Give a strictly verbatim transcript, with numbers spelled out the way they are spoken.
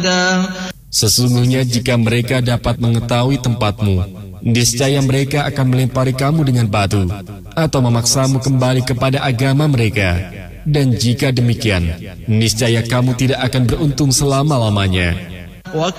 Sesungguhnya jika mereka dapat mengetahui tempatmu, niscaya mereka akan melempari kamu dengan batu atau memaksamu kembali kepada agama mereka. Dan jika demikian, niscaya kamu tidak akan beruntung selama-lamanya.